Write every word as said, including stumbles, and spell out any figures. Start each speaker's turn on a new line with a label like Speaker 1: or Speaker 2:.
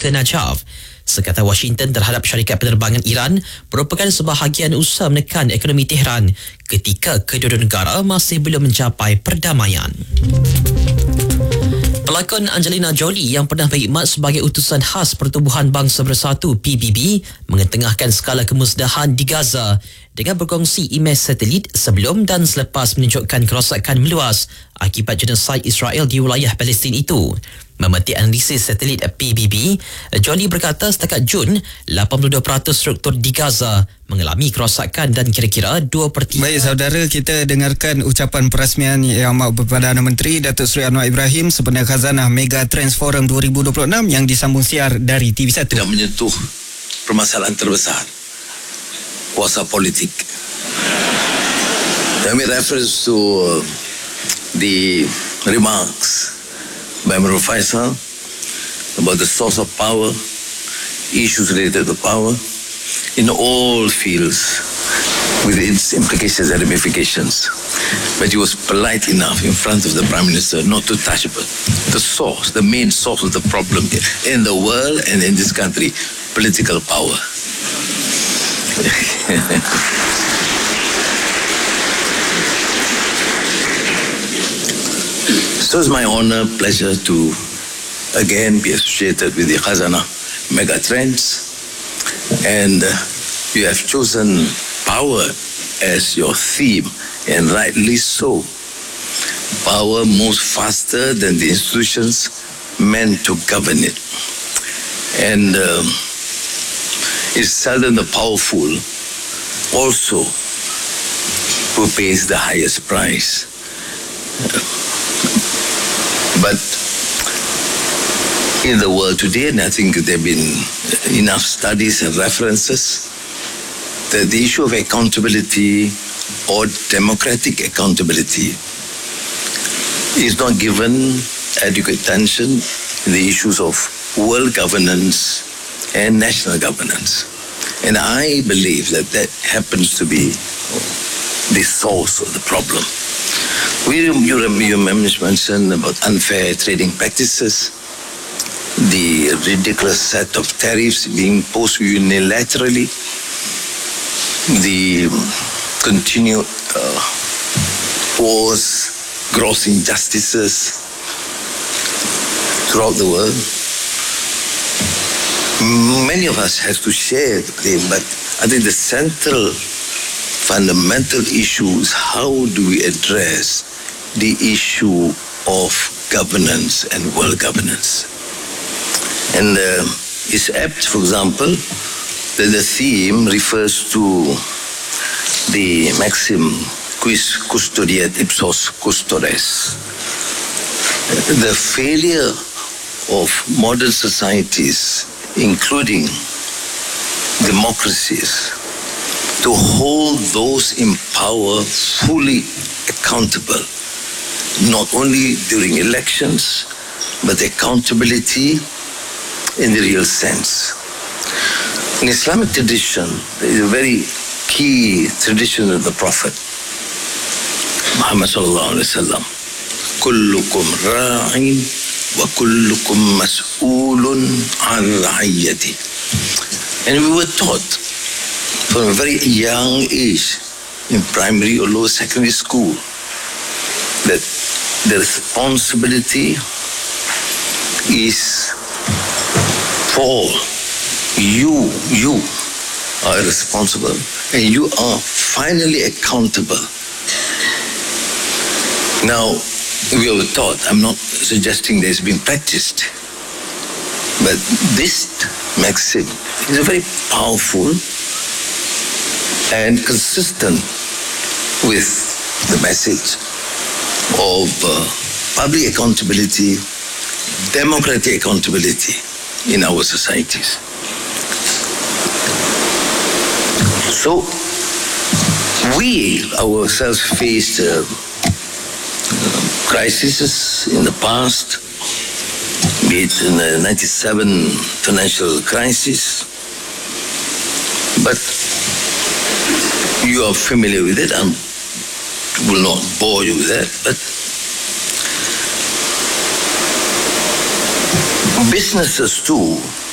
Speaker 1: ke Najaf. Sekatan Washington terhadap syarikat penerbangan Iran merupakan sebahagian usaha menekan ekonomi Tehran ketika kedua-dua negara masih belum mencapai perdamaian. Pelakon Angelina Jolie yang pernah berkhidmat sebagai utusan khas Pertubuhan Bangsa Bersatu P B B mengetengahkan skala kemusdahan di Gaza dengan berkongsi imej satelit sebelum dan selepas menunjukkan kerosakan meluas akibat genosid Israel di wilayah Palestin itu. Memetik analisis satelit P B B, Jolie berkata setakat Jun, lapan puluh dua peratus struktur di Gaza mengalami kerosakan dan kira-kira dua per tiga.
Speaker 2: Baik saudara, kita dengarkan ucapan perasmian Yang Amat Perdana Menteri Datuk Seri Anwar Ibrahim sebenar khazanah Mega Trends Forum dua ribu dua puluh enam yang disambung siar dari T V satu.
Speaker 3: Tidak menyentuh permasalahan terbesar, kuasa politik. I made reference to uh, the remarks by Amir Faisal about the source of power, issues related to power in all fields with its implications and ramifications. But he was polite enough in front of the Prime Minister not to touch upon the source, the main source of the problem in the world and in this country, political power. So it's my honor, pleasure to again be associated with the Khazanah Mega Trends, and uh, you have chosen power as your theme, and rightly so. Power moves faster than the institutions meant to govern it, and um, it's seldom the powerful also who pays the highest price. But in the world today, and I think there have been enough studies and references, that the issue of accountability or democratic accountability is not given adequate attention in the issues of world governance and national governance. And I believe that that happens to be the source of the problem. We, you, you mentioned about unfair trading practices, the ridiculous set of tariffs being imposed unilaterally, the continued uh, wars, gross injustices throughout the world. Many of us have to share the blame, but I think the central fundamental issue is how do we address the issue of governance and world governance. And uh, it's apt, for example, that the theme refers to the maxim quis custodiet ipsos custodes. The failure of modern societies, including democracies, to hold those in power fully accountable, not only during elections, but accountability in the real sense. In Islamic tradition, there is a very key tradition of the Prophet Muhammad sallallahu alaihi wasallam. Kullukum ra'in wa kullukum mas'ulun an ra'iyyati. And we were taught from a very young age in primary or lower secondary school that the responsibility is for you. You are responsible and you are finally accountable. Now, we were taught, I'm not suggesting that it's been practiced, but this maxim is a very powerful and consistent with the message of uh, public accountability, democratic accountability in our societies. So, we ourselves faced uh, crises in the past, be it in the ninety-seven financial crisis, but you are familiar with it. I will not bore you with that, but businesses too